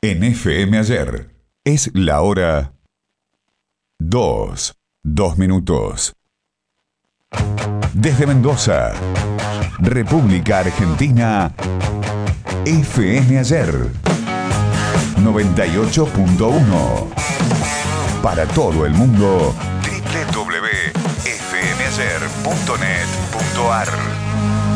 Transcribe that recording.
En FM Ayer es la hora 2, 2 minutos. Desde Mendoza, República Argentina, FM Ayer 98.1. Para todo el mundo, www.fmayer.net.ar.